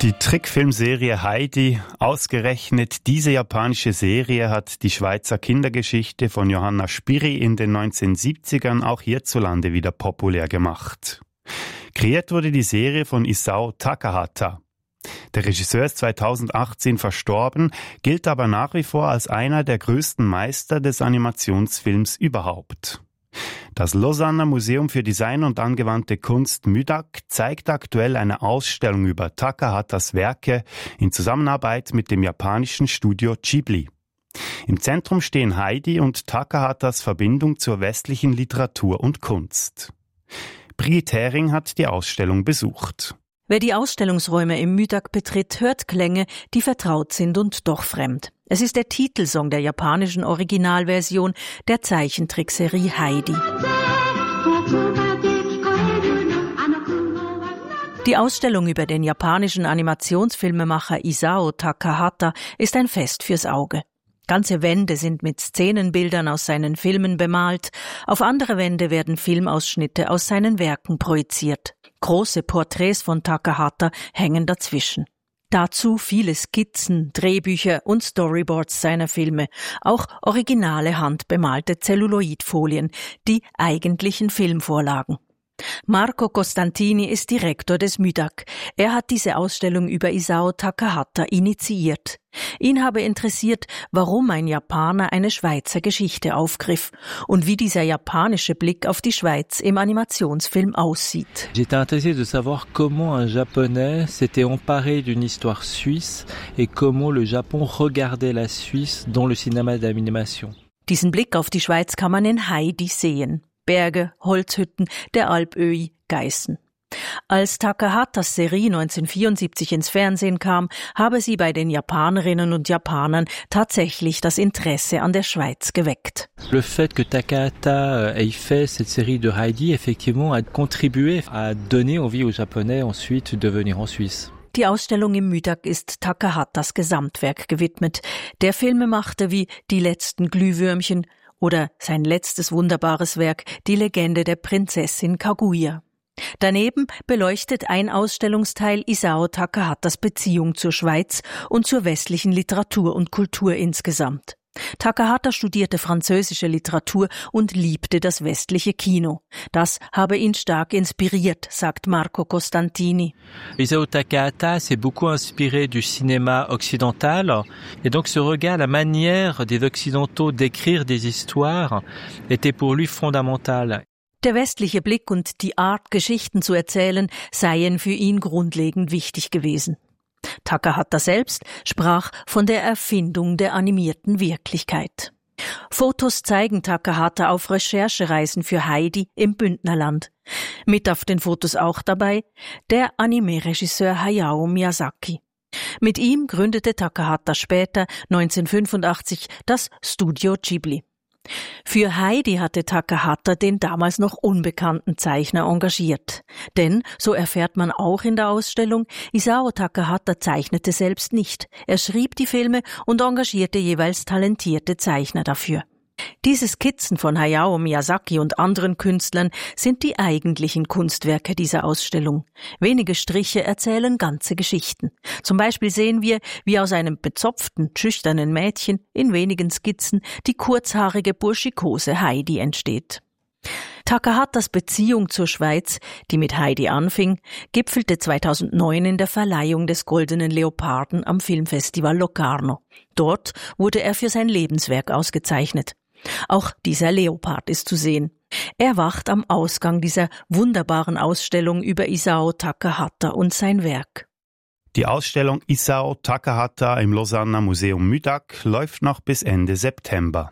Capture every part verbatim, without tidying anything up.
Die Trickfilmserie Heidi, ausgerechnet diese japanische Serie hat die Schweizer Kindergeschichte von Johanna Spyri in den neunzehnhundertsiebzigern auch hierzulande wieder populär gemacht. Kreiert wurde die Serie von Isao Takahata. Der Regisseur ist zweitausendachtzehn verstorben, gilt aber nach wie vor als einer der größten Meister des Animationsfilms überhaupt. Das Lausanner Museum für Design und angewandte Kunst M U D A C zeigt aktuell eine Ausstellung über Takahatas Werke in Zusammenarbeit mit dem japanischen Studio Ghibli. Im Zentrum stehen Heidi und Takahatas Verbindung zur westlichen Literatur und Kunst. Brigitte Hering hat die Ausstellung besucht. Wer die Ausstellungsräume im M U D A C betritt, hört Klänge, die vertraut sind und doch fremd. Es ist der Titelsong der japanischen Originalversion der Zeichentrickserie Heidi. Die Ausstellung über den japanischen Animationsfilmemacher Isao Takahata ist ein Fest fürs Auge. Ganze Wände sind mit Szenenbildern aus seinen Filmen bemalt, auf andere Wände werden Filmausschnitte aus seinen Werken projiziert. Große Porträts von Takahata hängen dazwischen. Dazu viele Skizzen, Drehbücher und Storyboards seiner Filme, auch originale handbemalte Zelluloidfolien, die eigentlichen Filmvorlagen. Marco Costantini ist Direktor des M U D A C. Er hat diese Ausstellung über Isao Takahata initiiert. Ihn habe interessiert, warum ein Japaner eine Schweizer Geschichte aufgriff und wie dieser japanische Blick auf die Schweiz im Animationsfilm aussieht. J'étais intéressé de savoir comment un Japonais s'était emparé d'une histoire suisse et comment le Japon regardait la Suisse dans le cinéma d'animation. Diesen Blick auf die Schweiz kann man in Heidi sehen. Berge, Holzhütten, der Alpöhi, Geißen. Als Takahatas Serie neunzehnhundertvierundsiebzig ins Fernsehen kam, habe sie bei den Japanerinnen und Japanern tatsächlich das Interesse an der Schweiz geweckt. Le fait que Takahata ait fait cette série de Heidi, effectivement, a contribué à donner envie aux Japonais ensuite de venir en Suisse. Die Ausstellung im M U D A C ist Takahatas Gesamtwerk gewidmet. Der Filmemacher wie Die letzten Glühwürmchen oder sein letztes wunderbares Werk, Die Legende der Prinzessin Kaguya. Daneben beleuchtet ein Ausstellungsteil Isao Takahatas Beziehung zur Schweiz und zur westlichen Literatur und Kultur insgesamt. Takahata studierte französische Literatur und liebte das westliche Kino. Das habe ihn stark inspiriert, sagt Marco Costantini. Isao Takahata s'est beaucoup inspiré du cinéma occidental et donc ce regard, la manière des Occidentaux d'écrire des histoires était pour lui fondamentale. Der westliche Blick und die Art, Geschichten zu erzählen, seien für ihn grundlegend wichtig gewesen. Takahata selbst sprach von der Erfindung der animierten Wirklichkeit. Fotos zeigen Takahata auf Recherchereisen für Heidi im Bündnerland. Mit auf den Fotos auch dabei der Anime-Regisseur Hayao Miyazaki. Mit ihm gründete Takahata später neunzehnhundertfünfundachtzig das Studio Ghibli. Für Heidi hatte Takahata den damals noch unbekannten Zeichner engagiert. Denn, so erfährt man auch in der Ausstellung, Isao Takahata zeichnete selbst nicht. Er schrieb die Filme und engagierte jeweils talentierte Zeichner dafür. Diese Skizzen von Hayao Miyazaki und anderen Künstlern sind die eigentlichen Kunstwerke dieser Ausstellung. Wenige Striche erzählen ganze Geschichten. Zum Beispiel sehen wir, wie aus einem bezopften, schüchternen Mädchen in wenigen Skizzen die kurzhaarige burschikose Heidi entsteht. Takahatas Beziehung zur Schweiz, die mit Heidi anfing, gipfelte zweitausendneun in der Verleihung des Goldenen Leoparden am Filmfestival Locarno. Dort wurde er für sein Lebenswerk ausgezeichnet. Auch dieser Leopard ist zu sehen. Er wacht am Ausgang dieser wunderbaren Ausstellung über Isao Takahata und sein Werk. Die Ausstellung Isao Takahata im Lausanner Museum M U D A C läuft noch bis Ende September.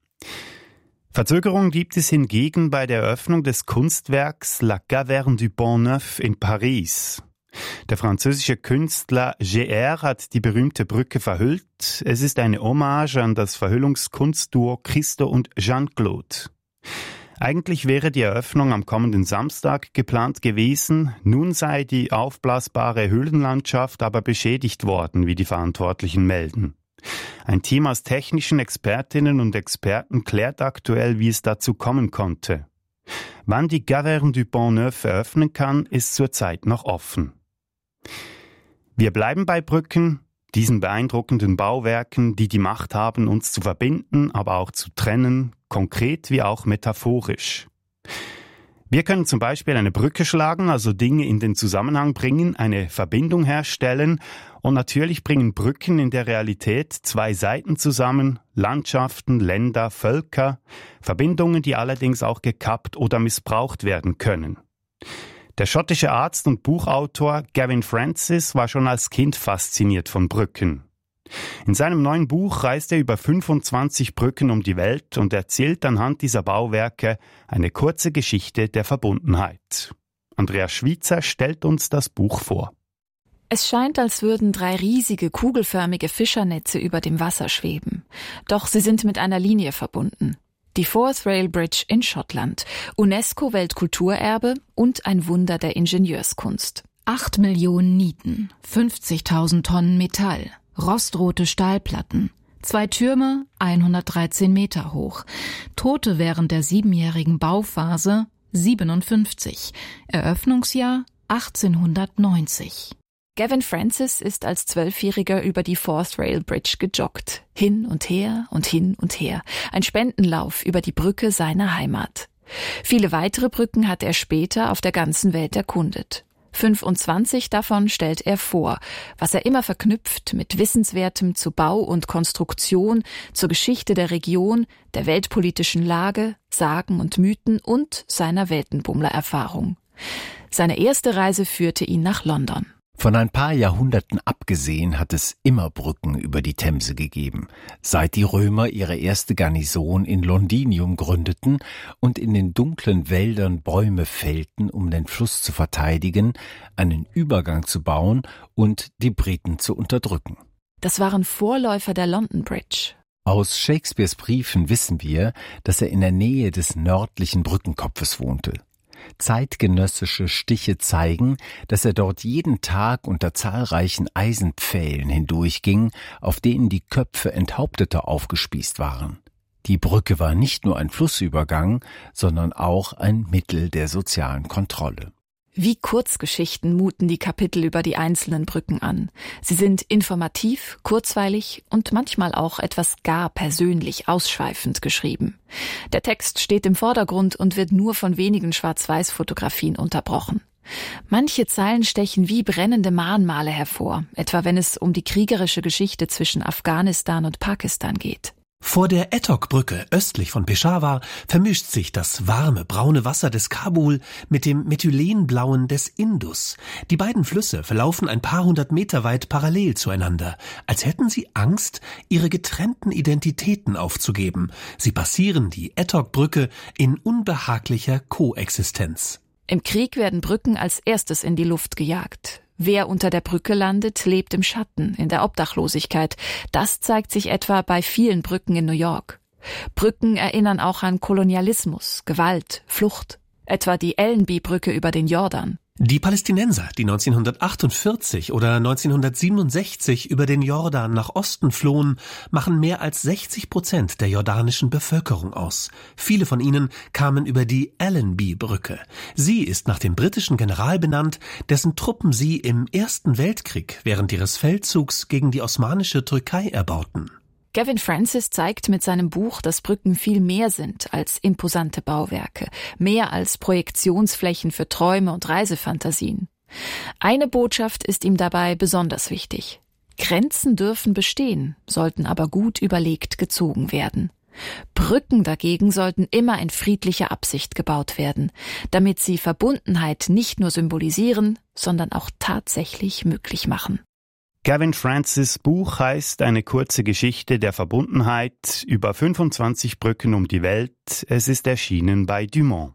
Verzögerung gibt es hingegen bei der Eröffnung des Kunstwerks La Caverne du Pont Neuf in Paris. Der französische Künstler G R hat die berühmte Brücke verhüllt. Es ist eine Hommage an das Verhüllungskunstduo Christo und Jean-Claude. Eigentlich wäre die Eröffnung am kommenden Samstag geplant gewesen. Nun sei die aufblasbare Höhlenlandschaft aber beschädigt worden, wie die Verantwortlichen melden. Ein Team aus technischen Expertinnen und Experten klärt aktuell, wie es dazu kommen konnte. Wann die Caverne du Pont Neuf eröffnen kann, ist zurzeit noch offen. Wir bleiben bei Brücken, diesen beeindruckenden Bauwerken, die die Macht haben, uns zu verbinden, aber auch zu trennen, konkret wie auch metaphorisch. Wir können zum Beispiel eine Brücke schlagen, also Dinge in den Zusammenhang bringen, eine Verbindung herstellen, und natürlich bringen Brücken in der Realität zwei Seiten zusammen, Landschaften, Länder, Völker, Verbindungen, die allerdings auch gekappt oder missbraucht werden können. Der schottische Arzt und Buchautor Gavin Francis war schon als Kind fasziniert von Brücken. In seinem neuen Buch reist er über fünfundzwanzig Brücken um die Welt und erzählt anhand dieser Bauwerke eine kurze Geschichte der Verbundenheit. Andreas Schweizer stellt uns das Buch vor. Es scheint, als würden drei riesige, kugelförmige Fischernetze über dem Wasser schweben. Doch sie sind mit einer Linie verbunden. Die Forth Rail Bridge in Schottland, UNESCO-Weltkulturerbe und ein Wunder der Ingenieurskunst. Acht Millionen Nieten, fünfzigtausend Tonnen Metall, rostrote Stahlplatten, zwei Türme, hundertdreizehn Meter hoch, Tote während der siebenjährigen Bauphase, siebenundfünfzig, Eröffnungsjahr achtzehnhundertneunzig. Gavin Francis ist als Zwölfjähriger über die Forth Rail Bridge gejoggt. Hin und her und hin und her. Ein Spendenlauf über die Brücke seiner Heimat. Viele weitere Brücken hat er später auf der ganzen Welt erkundet. fünfundzwanzig davon stellt er vor, was er immer verknüpft mit Wissenswertem zu Bau und Konstruktion, zur Geschichte der Region, der weltpolitischen Lage, Sagen und Mythen und seiner Weltenbummler-Erfahrung. Seine erste Reise führte ihn nach London. Von ein paar Jahrhunderten abgesehen hat es immer Brücken über die Themse gegeben, seit die Römer ihre erste Garnison in Londinium gründeten und in den dunklen Wäldern Bäume fällten, um den Fluss zu verteidigen, einen Übergang zu bauen und die Briten zu unterdrücken. Das waren Vorläufer der London Bridge. Aus Shakespeares Briefen wissen wir, dass er in der Nähe des nördlichen Brückenkopfes wohnte. Zeitgenössische Stiche zeigen, dass er dort jeden Tag unter zahlreichen Eisenpfählen hindurchging, auf denen die Köpfe Enthaupteter aufgespießt waren. Die Brücke war nicht nur ein Flussübergang, sondern auch ein Mittel der sozialen Kontrolle. Wie Kurzgeschichten muten die Kapitel über die einzelnen Brücken an. Sie sind informativ, kurzweilig und manchmal auch etwas gar persönlich ausschweifend geschrieben. Der Text steht im Vordergrund und wird nur von wenigen Schwarz-Weiß-Fotografien unterbrochen. Manche Zeilen stechen wie brennende Mahnmale hervor, etwa wenn es um die kriegerische Geschichte zwischen Afghanistan und Pakistan geht. Vor der Ettok-Brücke östlich von Peshawar vermischt sich das warme, braune Wasser des Kabul mit dem methylenblauen des Indus. Die beiden Flüsse verlaufen ein paar hundert Meter weit parallel zueinander, als hätten sie Angst, ihre getrennten Identitäten aufzugeben. Sie passieren die Ettok-Brücke in unbehaglicher Koexistenz. Im Krieg werden Brücken als erstes in die Luft gejagt. Wer unter der Brücke landet, lebt im Schatten, in der Obdachlosigkeit. Das zeigt sich etwa bei vielen Brücken in New York. Brücken erinnern auch an Kolonialismus, Gewalt, Flucht. Etwa die Allenby-Brücke über den Jordan. Die Palästinenser, die neunzehnhundertachtundvierzig oder neunzehnhundertsiebenundsechzig über den Jordan nach Osten flohen, machen mehr als sechzig Prozent der jordanischen Bevölkerung aus. Viele von ihnen kamen über die Allenby-Brücke. Sie ist nach dem britischen General benannt, dessen Truppen sie im Ersten Weltkrieg während ihres Feldzugs gegen die osmanische Türkei erbauten. Gavin Francis zeigt mit seinem Buch, dass Brücken viel mehr sind als imposante Bauwerke, mehr als Projektionsflächen für Träume und Reisefantasien. Eine Botschaft ist ihm dabei besonders wichtig. Grenzen dürfen bestehen, sollten aber gut überlegt gezogen werden. Brücken dagegen sollten immer in friedlicher Absicht gebaut werden, damit sie Verbundenheit nicht nur symbolisieren, sondern auch tatsächlich möglich machen. Gavin Francis' Buch heißt Eine kurze Geschichte der Verbundenheit, über fünfundzwanzig Brücken um die Welt. Es ist erschienen bei Dumont.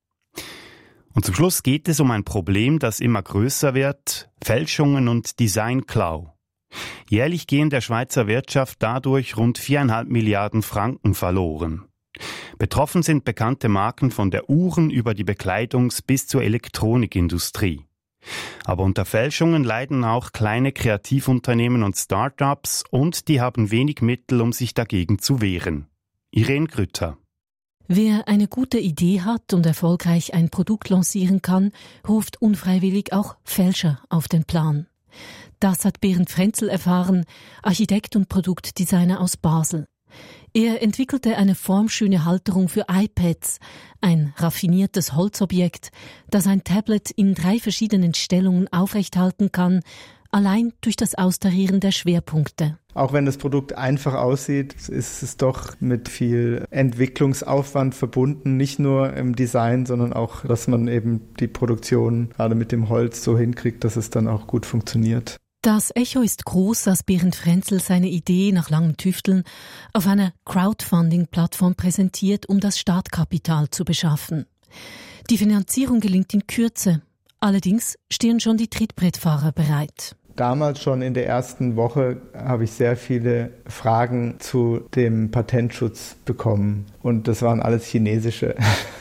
Und zum Schluss geht es um ein Problem, das immer größer wird: Fälschungen und Designklau. Jährlich gehen der Schweizer Wirtschaft dadurch rund viereinhalb Milliarden Franken verloren. Betroffen sind bekannte Marken von der Uhren über die Bekleidungs- bis zur Elektronikindustrie. Aber unter Fälschungen leiden auch kleine Kreativunternehmen und Start-ups, und die haben wenig Mittel, um sich dagegen zu wehren. Irene Grütter. Wer eine gute Idee hat und erfolgreich ein Produkt lancieren kann, ruft unfreiwillig auch Fälscher auf den Plan. Das hat Bernd Frenzel erfahren, Architekt und Produktdesigner aus Basel. Er entwickelte eine formschöne Halterung für iPads, ein raffiniertes Holzobjekt, das ein Tablet in drei verschiedenen Stellungen aufrechthalten kann, allein durch das Austarieren der Schwerpunkte. Auch wenn das Produkt einfach aussieht, ist es doch mit viel Entwicklungsaufwand verbunden. Nicht nur im Design, sondern auch, dass man eben die Produktion gerade mit dem Holz so hinkriegt, dass es dann auch gut funktioniert. Das Echo ist groß, als Bernd Frenzel seine Idee nach langem Tüfteln auf einer Crowdfunding-Plattform präsentiert, um das Startkapital zu beschaffen. Die Finanzierung gelingt in Kürze. Allerdings stehen schon die Trittbrettfahrer bereit. Damals schon in der ersten Woche habe ich sehr viele Fragen zu dem Patentschutz bekommen. Und das waren alles chinesische.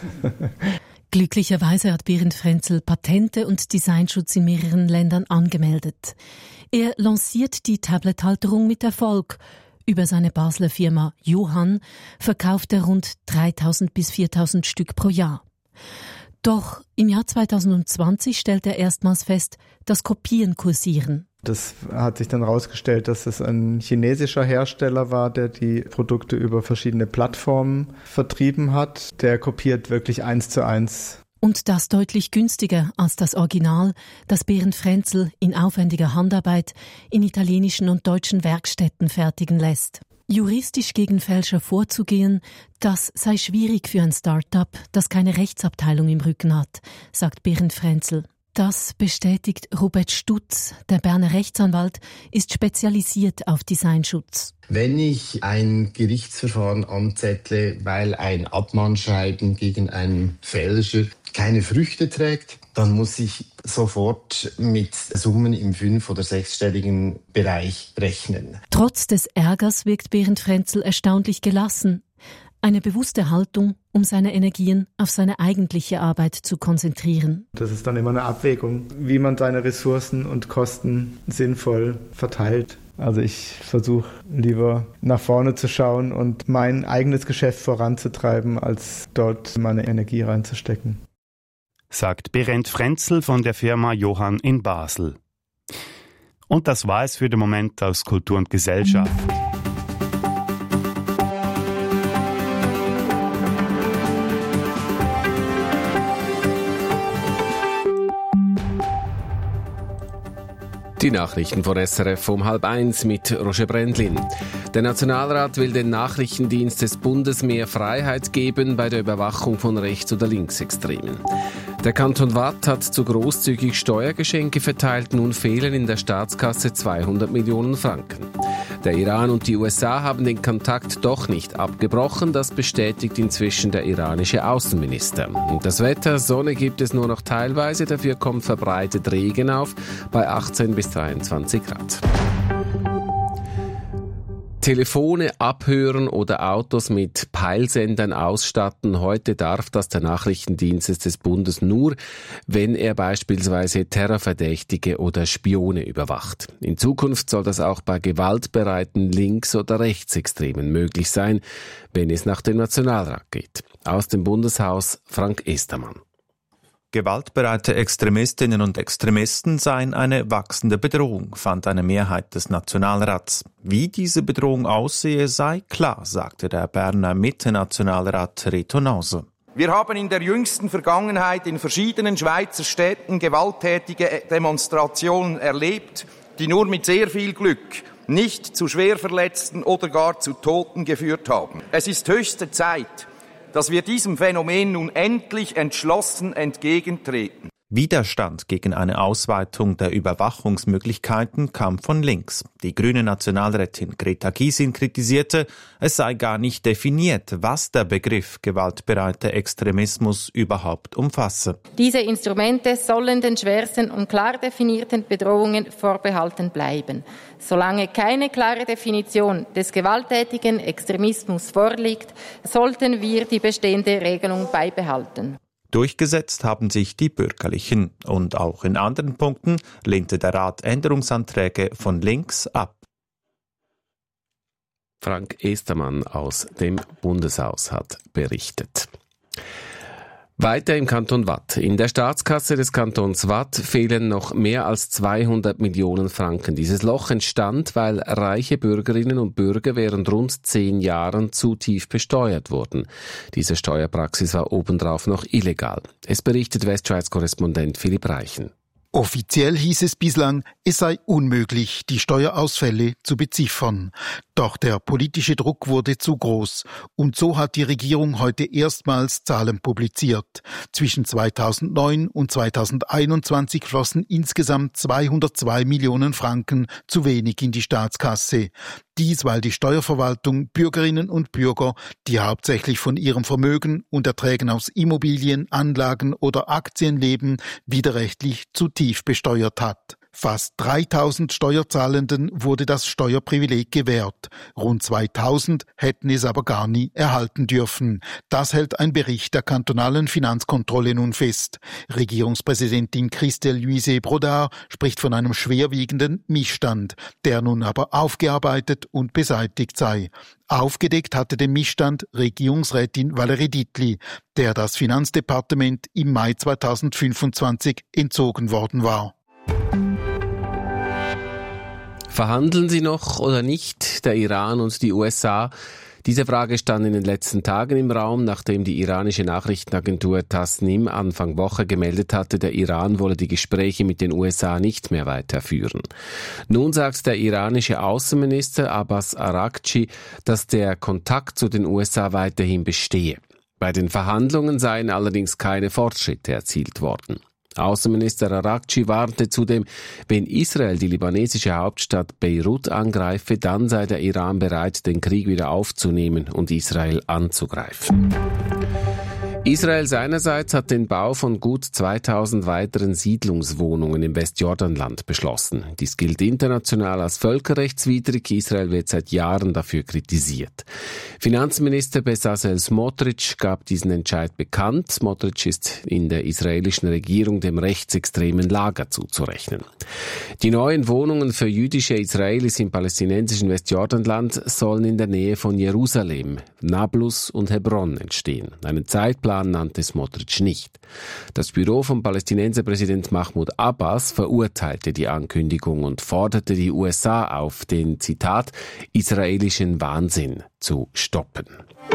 Glücklicherweise hat Bernd Frenzel Patente und Designschutz in mehreren Ländern angemeldet. Er lanciert die Tablet-Halterung mit Erfolg. Über seine Basler Firma Johann verkauft er rund dreitausend bis viertausend Stück pro Jahr. Doch im Jahr zweitausendzwanzig stellt er erstmals fest, dass Kopien kursieren. Das hat sich dann herausgestellt, dass es ein chinesischer Hersteller war, der die Produkte über verschiedene Plattformen vertrieben hat. Der kopiert wirklich eins zu eins. Und das deutlich günstiger als das Original, das Bernd Frenzel in aufwendiger Handarbeit in italienischen und deutschen Werkstätten fertigen lässt. Juristisch gegen Fälscher vorzugehen, das sei schwierig für ein Start-up, das keine Rechtsabteilung im Rücken hat, sagt Bernd Frenzel. Das bestätigt Robert Stutz. Der Berner Rechtsanwalt ist spezialisiert auf Designschutz. Wenn ich ein Gerichtsverfahren anzettle, weil ein Abmahnschreiben gegen einen Fälscher keine Früchte trägt, dann muss ich sofort mit Summen im fünf- oder sechsstelligen Bereich rechnen. Trotz des Ärgers wirkt Bernd Frenzel erstaunlich gelassen. Eine bewusste Haltung, um seine Energien auf seine eigentliche Arbeit zu konzentrieren. Das ist dann immer eine Abwägung, wie man seine Ressourcen und Kosten sinnvoll verteilt. Also ich versuche lieber nach vorne zu schauen und mein eigenes Geschäft voranzutreiben, als dort meine Energie reinzustecken. Sagt Bernd Frenzel von der Firma Johann in Basel. Und das war es für den Moment aus Kultur und Gesellschaft. Die Nachrichten von S R F um halb eins mit Roger Brändlin. Der Nationalrat will den Nachrichtendienst des Bundes mehr Freiheit geben bei der Überwachung von Rechts- oder Linksextremen. Der Kanton Waadt hat zu großzügig Steuergeschenke verteilt, nun fehlen in der Staatskasse zweihundert Millionen Franken. Der Iran und die U S A haben den Kontakt doch nicht abgebrochen, das bestätigt inzwischen der iranische Außenminister. Und das Wetter, Sonne gibt es nur noch teilweise, dafür kommt verbreitet Regen auf bei achtzehn bis dreiundzwanzig Grad. Telefone abhören oder Autos mit Peilsendern ausstatten. Heute darf das der Nachrichtendienst des Bundes nur, wenn er beispielsweise Terrorverdächtige oder Spione überwacht. In Zukunft soll das auch bei gewaltbereiten Links- oder Rechtsextremen möglich sein, wenn es nach dem Nationalrat geht. Aus dem Bundeshaus Frank Estermann. Gewaltbereite Extremistinnen und Extremisten seien eine wachsende Bedrohung, fand eine Mehrheit des Nationalrats. Wie diese Bedrohung aussehe, sei klar, sagte der Berner Mitte-Nationalrat Reto Nauser. Wir haben in der jüngsten Vergangenheit in verschiedenen Schweizer Städten gewalttätige Demonstrationen erlebt, die nur mit sehr viel Glück nicht zu Schwerverletzten oder gar zu Toten geführt haben. Es ist höchste Zeit, dass wir diesem Phänomen nun endlich entschlossen entgegentreten. Widerstand gegen eine Ausweitung der Überwachungsmöglichkeiten kam von links. Die grüne Nationalrätin Greta Gysin kritisierte, es sei gar nicht definiert, was der Begriff gewaltbereiter Extremismus überhaupt umfasse. Diese Instrumente sollen den schwersten und klar definierten Bedrohungen vorbehalten bleiben. Solange keine klare Definition des gewalttätigen Extremismus vorliegt, sollten wir die bestehende Regelung beibehalten. Durchgesetzt haben sich die Bürgerlichen und auch in anderen Punkten lehnte der Rat Änderungsanträge von links ab. Frank Estermann aus dem Bundeshaus hat berichtet. Weiter im Kanton Waadt. In der Staatskasse des Kantons Waadt fehlen noch mehr als zweihundert Millionen Franken. Dieses Loch entstand, weil reiche Bürgerinnen und Bürger während rund zehn Jahren zu tief besteuert wurden. Diese Steuerpraxis war obendrauf noch illegal. Es berichtet Westschweiz-Korrespondent Philipp Reichen. Offiziell hieß es bislang, es sei unmöglich, die Steuerausfälle zu beziffern. Doch der politische Druck wurde zu groß. Und so hat die Regierung heute erstmals Zahlen publiziert. Zwischen zweitausendneun und zweitausendeinundzwanzig flossen insgesamt zweihundertzwei Millionen Franken zu wenig in die Staatskasse. Dies, weil die Steuerverwaltung Bürgerinnen und Bürger, die hauptsächlich von ihrem Vermögen und Erträgen aus Immobilien, Anlagen oder Aktien leben, widerrechtlich zu tief besteuert hat. Fast dreitausend Steuerzahlenden wurde das Steuerprivileg gewährt. Rund zweitausend hätten es aber gar nie erhalten dürfen. Das hält ein Bericht der kantonalen Finanzkontrolle nun fest. Regierungspräsidentin Christelle Luise Brodard spricht von einem schwerwiegenden Missstand, der nun aber aufgearbeitet und beseitigt sei. Aufgedeckt hatte den Missstand Regierungsrätin Valerie Dietli, der das Finanzdepartement im Mai zweitausendfünfundzwanzig entzogen worden war. Verhandeln sie noch oder nicht, der Iran und die U S A? Diese Frage stand in den letzten Tagen im Raum, nachdem die iranische Nachrichtenagentur Tasnim Anfang Woche gemeldet hatte, der Iran wolle die Gespräche mit den U S A nicht mehr weiterführen. Nun sagt der iranische Außenminister Abbas Araghchi, dass der Kontakt zu den U S A weiterhin bestehe. Bei den Verhandlungen seien allerdings keine Fortschritte erzielt worden. Außenminister Araghchi warnte zudem, wenn Israel die libanesische Hauptstadt Beirut angreife, dann sei der Iran bereit, den Krieg wieder aufzunehmen und Israel anzugreifen. Israel seinerseits hat den Bau von gut zweitausend weiteren Siedlungswohnungen im Westjordanland beschlossen. Dies gilt international als völkerrechtswidrig. Israel wird seit Jahren dafür kritisiert. Finanzminister Bezalel Smotrich gab diesen Entscheid bekannt. Smotrich ist in der israelischen Regierung dem rechtsextremen Lager zuzurechnen. Die neuen Wohnungen für jüdische Israelis im palästinensischen Westjordanland sollen in der Nähe von Jerusalem, Nablus und Hebron entstehen. Einen Zeitplan nannte Smotrich nicht. Das Büro von Palästinenserpräsident Mahmoud Abbas verurteilte die Ankündigung und forderte die U S A auf, den, Zitat, israelischen Wahnsinn zu stoppen.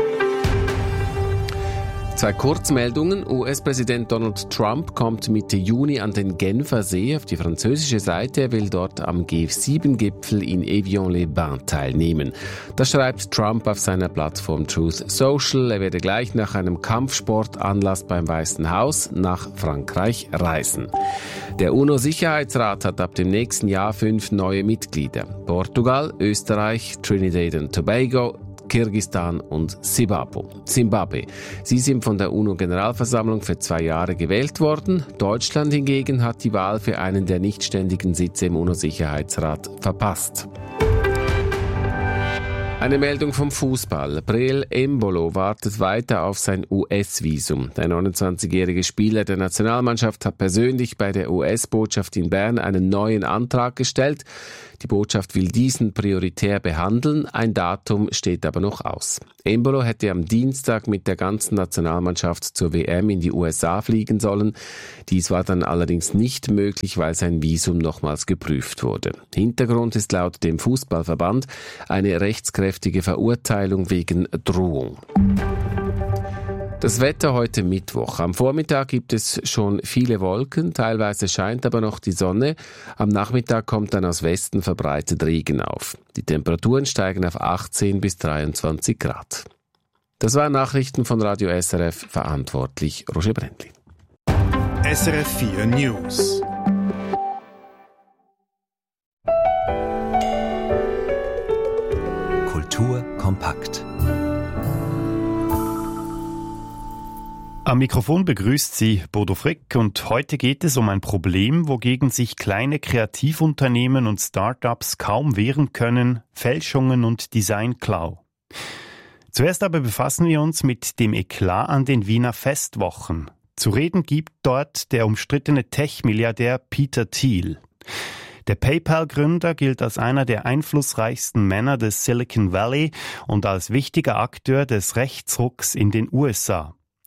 Zwei Kurzmeldungen. U S-Präsident Donald Trump kommt Mitte Juni an den Genfer See auf die französische Seite. Er will dort am G sieben Gipfel in Evian-les-Bains teilnehmen. Das schreibt Trump auf seiner Plattform Truth Social. Er werde gleich nach einem Kampfsportanlass beim Weißen Haus nach Frankreich reisen. Der UNO-Sicherheitsrat hat ab dem nächsten Jahr fünf neue Mitglieder. Portugal, Österreich, Trinidad und Tobago, Kirgisistan und Zimbabwe. Sie sind von der UNO-Generalversammlung für zwei Jahre gewählt worden. Deutschland hingegen hat die Wahl für einen der nicht ständigen Sitze im UNO-Sicherheitsrat verpasst. Eine Meldung vom Fußball. Breel Embolo wartet weiter auf sein U S-Visum. Der neunundzwanzigjährige Spieler der Nationalmannschaft hat persönlich bei der U S-Botschaft in Bern einen neuen Antrag gestellt. Die Botschaft will diesen prioritär behandeln. Ein Datum steht aber noch aus. Embolo hätte am Dienstag mit der ganzen Nationalmannschaft zur W M in die U S A fliegen sollen. Dies war dann allerdings nicht möglich, weil sein Visum nochmals geprüft wurde. Hintergrund ist laut dem Fußballverband eine rechtskräftige Verurteilung wegen Drohung. Das Wetter heute Mittwoch. Am Vormittag gibt es schon viele Wolken, teilweise scheint aber noch die Sonne. Am Nachmittag kommt dann aus Westen verbreitet Regen auf. Die Temperaturen steigen auf achtzehn bis dreiundzwanzig Grad. Das waren Nachrichten von Radio S R F, verantwortlich Roger Brendlin. S R F vier News. Kultur kompakt. Am Mikrofon begrüßt Sie Bodo Frick und heute geht es um ein Problem, wogegen sich kleine Kreativunternehmen und Start-ups kaum wehren können: Fälschungen und Designklau. Zuerst aber befassen wir uns mit dem Eklat an den Wiener Festwochen. Zu reden gibt dort der umstrittene Tech-Milliardär Peter Thiel. Der PayPal-Gründer gilt als einer der einflussreichsten Männer des Silicon Valley und als wichtiger Akteur des Rechtsrucks in den U S A.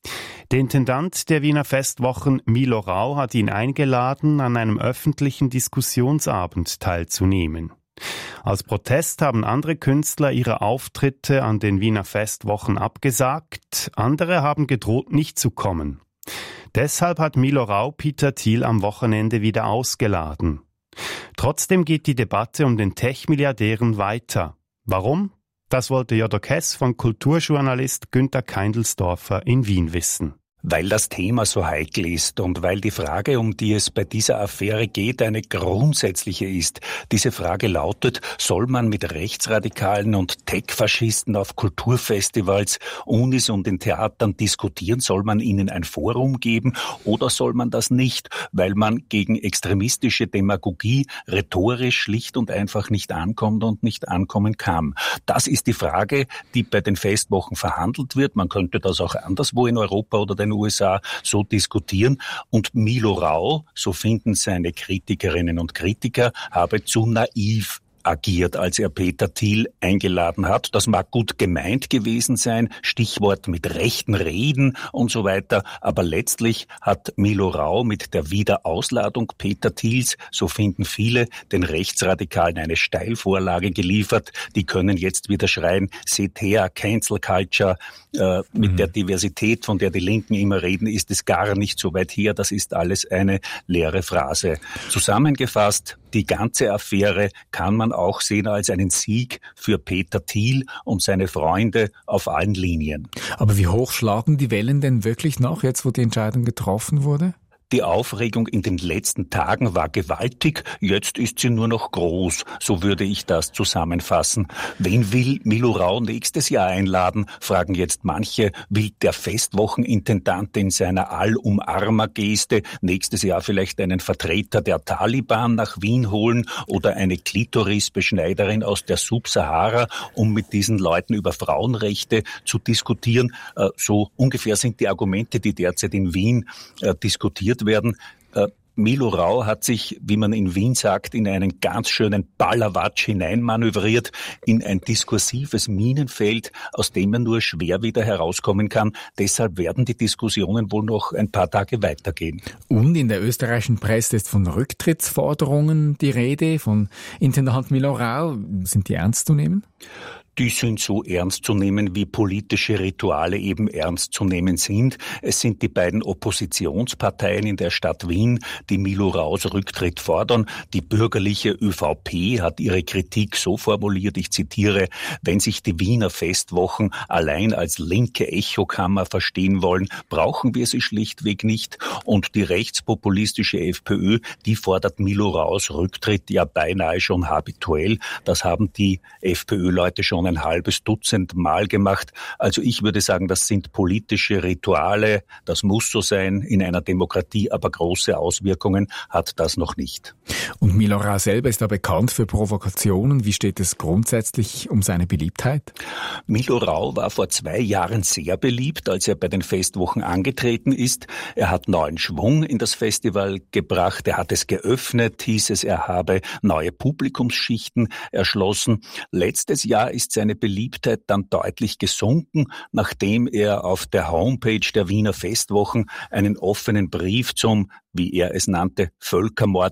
Der Intendant der Wiener Festwochen, Milo Rau, hat ihn eingeladen, an einem öffentlichen Diskussionsabend teilzunehmen. Als Protest haben andere Künstler ihre Auftritte an den Wiener Festwochen abgesagt, andere haben gedroht, nicht zu kommen. Deshalb hat Milo Rau Peter Thiel am Wochenende wieder ausgeladen. Trotzdem geht die Debatte um den Tech-Milliardären weiter. Warum? Das wollte Jodok Hess von Kulturjournalist Günther Keindelsdorfer in Wien wissen. Weil das Thema so heikel ist und weil die Frage, um die es bei dieser Affäre geht, eine grundsätzliche ist. Diese Frage lautet, soll man mit Rechtsradikalen und Tech-Faschisten auf Kulturfestivals, Unis und in Theatern diskutieren? Soll man ihnen ein Forum geben oder soll man das nicht, weil man gegen extremistische Demagogie rhetorisch schlicht und einfach nicht ankommt und nicht ankommen kann? Das ist die Frage, die bei den Festwochen verhandelt wird. Man könnte das auch anderswo in Europa oder den U S A so diskutieren. Und Milo Rau, so finden seine Kritikerinnen und Kritiker, habe zu naiv agiert, als er Peter Thiel eingeladen hat. Das mag gut gemeint gewesen sein, Stichwort mit rechten Reden und so weiter, aber letztlich hat Milo Rau mit der Wiederausladung Peter Thiels, so finden viele, den Rechtsradikalen eine Steilvorlage geliefert. Die können jetzt wieder schreien, seht her, Cancel Culture, äh, mit mhm. der Diversität, von der die Linken immer reden, ist es gar nicht so weit her. Das ist alles eine leere Phrase. Zusammengefasst, die ganze Affäre kann man auch sehen als einen Sieg für Peter Thiel und seine Freunde auf allen Linien. Aber wie hoch schlagen die Wellen denn wirklich noch, jetzt wo die Entscheidung getroffen wurde? Die Aufregung in den letzten Tagen war gewaltig, jetzt ist sie nur noch groß, so würde ich das zusammenfassen. Wen will Milo Rau nächstes Jahr einladen, fragen jetzt manche. Will der Festwochenintendant in seiner Allumarmer-Geste nächstes Jahr vielleicht einen Vertreter der Taliban nach Wien holen oder eine Klitorisbeschneiderin aus der Subsahara, um mit diesen Leuten über Frauenrechte zu diskutieren? So ungefähr sind die Argumente, die derzeit in Wien diskutiert werden. Äh, Milo Rau hat sich, wie man in Wien sagt, in einen ganz schönen Ballerwatsch hineinmanövriert, in ein diskursives Minenfeld, aus dem er nur schwer wieder herauskommen kann. Deshalb werden die Diskussionen wohl noch ein paar Tage weitergehen. Und in der österreichischen Presse ist von Rücktrittsforderungen die Rede, von Intendant Milo Rau. Sind die ernst zu nehmen? Die sind so ernst zu nehmen, wie politische Rituale eben ernst zu nehmen sind. Es sind die beiden Oppositionsparteien in der Stadt Wien, die Milo Raus Rücktritt fordern. Die bürgerliche ÖVP hat ihre Kritik so formuliert, ich zitiere, wenn sich die Wiener Festwochen allein als linke Echokammer verstehen wollen, brauchen wir sie schlichtweg nicht. Und die rechtspopulistische FPÖ, die fordert Milo Raus Rücktritt ja beinahe schon habituell. Das haben die FPÖ-Leute schon ein halbes Dutzend Mal gemacht. Also ich würde sagen, das sind politische Rituale. Das muss so sein in einer Demokratie, aber große Auswirkungen hat das noch nicht. Und Milo Rau selber ist da bekannt für Provokationen. Wie steht es grundsätzlich um seine Beliebtheit? Milo Rau war vor zwei Jahren sehr beliebt, als er bei den Festwochen angetreten ist. Er hat neuen Schwung in das Festival gebracht. Er hat es geöffnet, hieß es, er habe neue Publikumsschichten erschlossen. Letztes Jahr ist seine Beliebtheit dann deutlich gesunken, nachdem er auf der Homepage der Wiener Festwochen einen offenen Brief zum, wie er es nannte, Völkermord